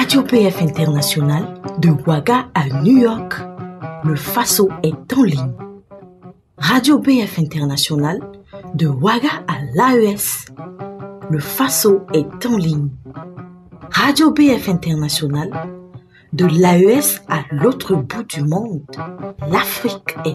Radio BF International, de Ouaga à New York, le Faso est en ligne. Radio BF International, de Ouaga à l'AES, le Faso est en ligne. Radio BF International, de l'AES à l'autre bout du monde, l'Afrique est